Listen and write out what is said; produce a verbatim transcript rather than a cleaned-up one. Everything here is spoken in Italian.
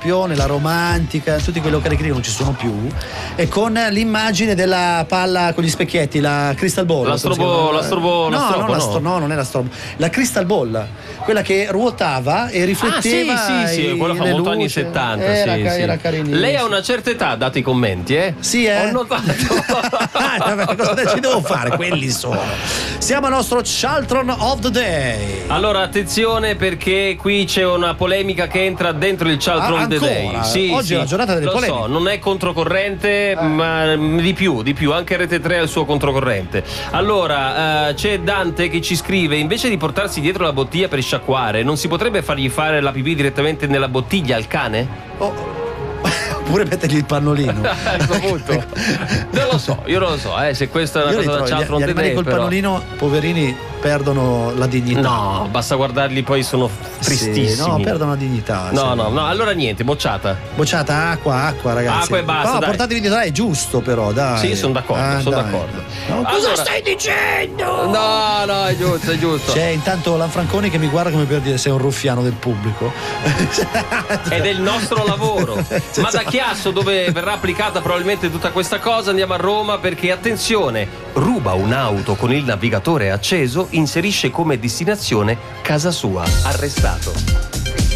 Scorpione, la Romantica, tutti quei locali che non ci sono più, e con l'immagine della palla con gli specchietti, la Crystal Ball. La strobo, la strobo, no, la strobo, non la no. stro- no, non è la strobo, la Crystal Ball, quella che ruotava e rifletteva. Ah, sì, sì, sì, i- quello fa le molto anni luci. settanta. Era, sì, ca- sì. era carinissimo. Lei ha una certa età, date i commenti, eh? Sì, eh? Ho notato. Ah, vabbè, cosa ci devo fare? Quelli sono. Siamo al nostro Cialtron of the Day. Allora, attenzione, perché qui c'è una polemica che entra dentro il Cialtron Ah, of the Day. ancora? Sì, Oggi sì. è la giornata delle Lo polemiche. so, non è controcorrente, ma di più, di più. Anche Rete tre ha il suo controcorrente. Allora, eh, c'è Dante che ci scrive: invece di portarsi dietro la bottiglia per sciacquare, non si potrebbe fargli fare la pipì direttamente nella bottiglia al cane? Oh. Oppure mettergli il pannolino. A questo punto non lo so, io non lo so, eh, se questa è una Io li cosa da trovo, gli, Cialtron gli of the animali Day, col però. pannolino, poverini, perdono la dignità. No, basta guardarli, poi sono tristissimi. Sì, no, perdono la dignità. No, sì. no, no, allora niente, bocciata. Bocciata, acqua, acqua, ragazzi. Acqua e basta, No, dai. portatevi di là, è giusto, però, dai. Sì, sono d'accordo, Ah, sono dai. d'accordo. No, cosa Allora- stai dicendo? No, no, è giusto, è giusto. C'è intanto Lanfranconi che mi guarda come per dire sei un ruffiano del pubblico. È del nostro lavoro. Ma Esatto. da Chiasso, dove verrà applicata probabilmente tutta questa cosa, andiamo a Roma, perché attenzione, ruba un'auto con il navigatore acceso, inserisce come destinazione casa sua. Arrestato.